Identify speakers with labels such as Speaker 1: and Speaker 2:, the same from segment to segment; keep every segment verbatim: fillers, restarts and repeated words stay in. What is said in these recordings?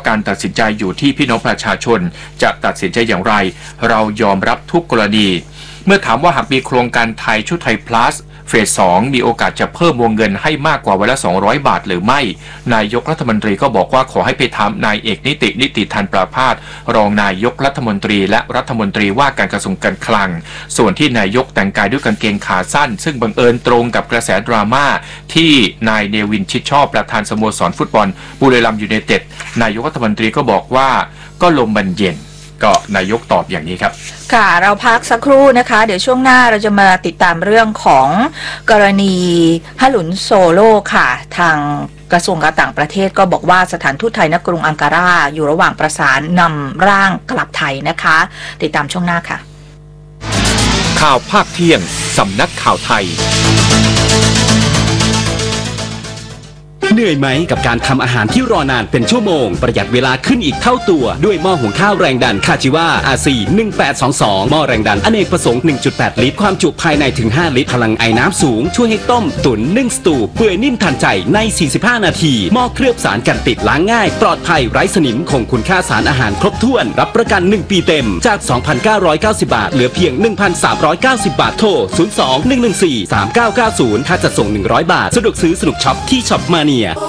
Speaker 1: การตัดสินใจอยู่ที่พี่น้องประชาชนจะตัดสินใจอย่างไรเรายอมรับทุกกรณีเมื่อถามว่าหากมีโครงการไทยชุดไทย plusเฟสสองมีโอกาสจะเพิ่มวงเงินให้มากกว่าวันละสองร้อยบาทหรือไม่นายกรัฐมนตรีก็บอกว่าขอให้ไปถามนายเอกนิตินิติธันประภาสรองนายกรัฐมนตรีและรัฐมนตรีว่าการกระทรวงการคลังส่วนที่นายกแต่งกายด้วยกางเกงขาสั้นซึ่งบังเอิญตรงกับกระแสดราม่าที่นายเนวินชิดชอบประธานสโมสรฟุตบอลบุรีรัมย์ยูไนเต็ดนายกรัฐมนตรีก็บอกว่าก็ลมมันเย็นก็นายกตอบอย่างนี้ครับ
Speaker 2: ค่ะเราพักสักครู่นะคะเดี๋ยวช่วงหน้าเราจะมาติดตามเรื่องของกรณีฮะหลุนโซโลค่ะทางกระทรวงการต่างประเทศก็บอกว่าสถานทูตไทยณกรุงอังการาอยู่ระหว่างประสานนำร่างกลับไทยนะคะติดตามช่วงหน้าค่ะ
Speaker 1: ข่าวภาคเที่ยงสำนักข่าวไทย
Speaker 3: เหนื่อยไหมกับการทำอาหารที่รอนานเป็นชั่วโมงประหยัดเวลาขึ้นอีกเท่าตัวด้วยหม้อหุงข้าวแรงดันคาจิวา อาร์ ซี หนึ่งแปดสองสองหม้อแรงดันอเนกประสงค์ หนึ่งจุดแปด ลิตรความจุภายในถึงห้าลิตรพลังไอน้ำสูงช่วยให้ต้มตุ๋นนึ่งสตูเปื่อยนิ่มทันใจในสี่สิบห้านาทีหม้อเคลือบสารกันติดล้างง่ายปลอดภัยไร้สนิมคงคุณค่าสารอาหารครบถ้วนรับประกันหนึ่งปีเต็มจาก สองพันเก้าร้อยเก้าสิบ บาทเหลือเพียง หนึ่งพันสามร้อยเก้าสิบ บาทโทรศูนย์ สอง หนึ่ง หนึ่ง สี่ สาม เก้า เก้า ศูนย์ถ้าจะส่งหนึ่งร้อยบาทสะดวกซื้อสนุกช็อปที่ช็อปมาเนีย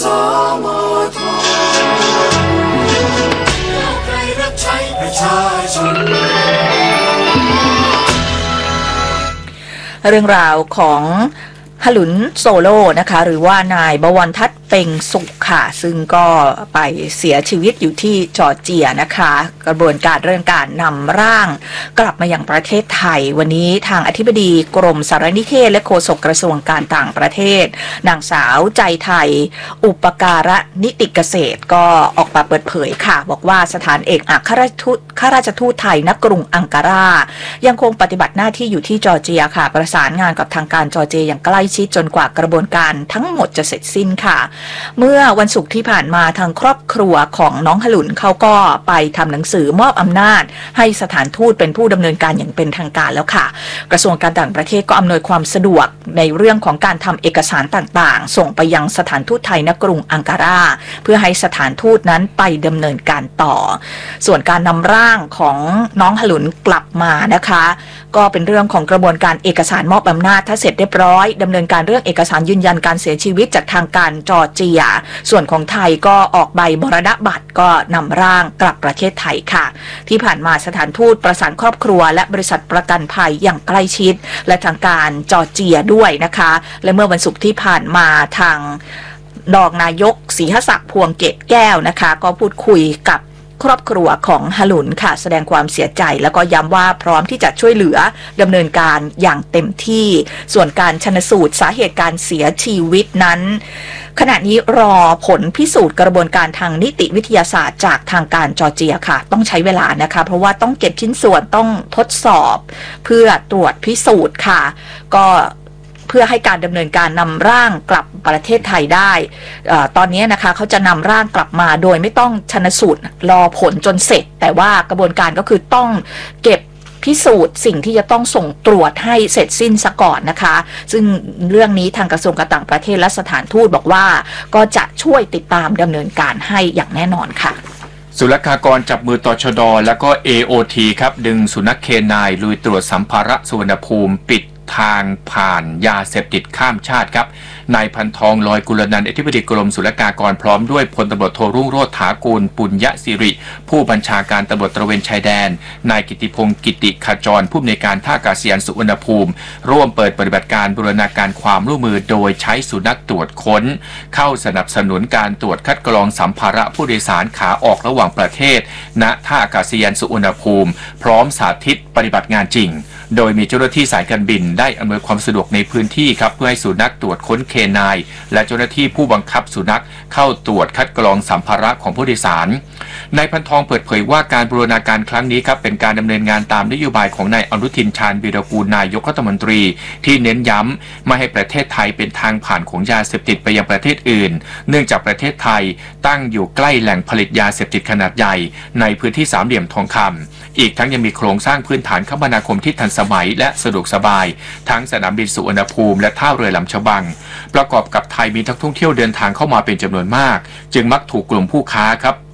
Speaker 2: เรื่องราวของฮะหลุนโซโลนะคะหรือว่านายบวรทัศน์เป่งสุขค่ะซึ่งก็ไปเสียชีวิตอยู่ที่จอร์เจียนะคะกระบวนการเรื่องการนำร่างกลับมายังประเทศไทยวันนี้ทางอธิบดีกรมสารนิเทศและโฆษกกระทรวงการต่างประเทศนางสาวใจไทยอุปการะนิติเกษตรก็ออกมาเปิดเผยค่ะบอกว่าสถานเอกอัครราชทูตข้าราชทูตไทยณกรุงอังการายังคงปฏิบัติหน้าที่อยู่ที่จอร์เจียค่ะประสานงานกับทางการจอร์เจียอย่างใกล้ชิดจนกว่ากระบวนการทั้งหมดจะเสร็จสิ้นค่ะเมื่อวันศุกร์ที่ผ่านมาทางครอบครัวของน้องฮะหลุนเขาก็ไปทำหนังสือมอบอำนาจให้สถานทูตเป็นผู้ดำเนินการอย่างเป็นทางการแล้วค่ะกระทรวงการต่างประเทศก็อำนวยความสะดวกในเรื่องของการทำเอกสารต่างๆส่งไปยังสถานทูตไทยณกรุงอังการาเพื่อให้สถานทูตนั้นไปดำเนินการต่อส่วนการนำร่างของน้องฮะหลุนกลับมานะคะก็เป็นเรื่องของกระบวนการเอกสารมอบอำนาจถ้าเสร็จเรียบร้อยดำเนินการเรื่องเอกสารยืนยันการเสียชีวิตจากทางการจอร์เจียส่วนของไทยก็ออกใบมรณบัตรก็นำร่างกลับประเทศไทยค่ะที่ผ่านมาสถานทูตประสานครอบครัวและบริษัทประกันภัยอย่างใกล้ชิดและทางการจอร์เจียด้วยนะคะและเมื่อวันศุกร์ที่ผ่านมาทางรองนายกศรีหศักดิ์พวงเกตแก้วนะคะก็พูดคุยกับครอบครัวของฮะหลุนค่ะแสดงความเสียใจแล้วก็ย้ำว่าพร้อมที่จะช่วยเหลือดำเนินการอย่างเต็มที่ส่วนการชันสูตรสาเหตุการเสียชีวิตนั้นขณะนี้รอผลพิสูจน์กระบวนการทางนิติวิทยาศาสตร์จากทางการจอร์เจียค่ะต้องใช้เวลานะคะเพราะว่าต้องเก็บชิ้นส่วนต้องทดสอบเพื่อตรวจพิสูจน์ค่ะก็เพื่อให้การดำเนินการนำร่างกลับประเทศไทยได้ตอนนี้นะคะเขาจะนำร่างกลับมาโดยไม่ต้องชันสูตรรอผลจนเสร็จแต่ว่ากระบวนการก็คือต้องเก็บพิสูจน์สิ่งที่จะต้องส่งตรวจให้เสร็จสิ้นซะก่อนนะคะซึ่งเรื่องนี้ทางกระทรวงการต่างประเทศและสถานทูตบอกว่าก็จะช่วยติดตามดำเนินการให้อย่างแน่นอนค่ะ
Speaker 1: ศุลกากรจับมือตชด.และก็ เอ โอ ที ครับดึงสุนัขเคนายลุยตรวจสัมภาระสุวรรณภูมิปิดทางผ่านยาเสพติดข้ามชาติครับนายพันทองลอยกุลนันท์อธิบดีกรมศุลกากรพร้อมด้วยพลตำรวจโทรุ่งโรจน์ถากูลปุญญสิริผู้บัญชาการตำรวจตระเวนชายแดนนายกิติพงศ์กิติขจรผู้อำนวยการท่าอากาศยานสุวรรณภูมิร่วมเปิดปฏิบัติการบูรณาการความร่วมมือโดยใช้สุนัขตรวจค้นเข้าสนับสนุนการตรวจคัดกรองสัมภาระผู้โดยสารขาออกระหว่างประเทศณท่าอากาศยานสุวรรณภูมิพร้อมสาธิตปฏิบัติงานจริงโดยมีเจ้าหน้าที่สายการบินได้อำนวยความสะดวกในพื้นที่ครับเพื่อให้สุนัขตรวจค้นเคนายและเจ้าหน้าที่ผู้บังคับสุนัขเข้าตรวจคัดกรองสัมภาระของผู้โดยสารนายพันทองเปิดเผยว่าการบูรณาการครั้งนี้ครับเป็นการดำเนินงานตามนโยบายของนายอนุทินชาญวีรกูลนายกรัฐมนตรีที่เน้นย้ำไม่ให้ประเทศไทยเป็นทางผ่านของยาเสพติดไปยังประเทศอื่นเนื่องจากประเทศไทยตั้งอยู่ใกล้แหล่งผลิตยาเสพติดขนาดใหญ่ในพื้นที่สามเหลี่ยมทองคำอีกทั้งยังมีโครงสร้างพื้นฐานคมนาคมที่ทันสมัยและสะดวกสบายทั้งสนามบินสุวรรณภูมิและท่าเรือลำฉบังประกอบกับไทยมีนักท่องเที่ยวเดินทางเข้ามาเป็นจำนวนมากจึงมักถูกกลุ่มผู้ค้าครับ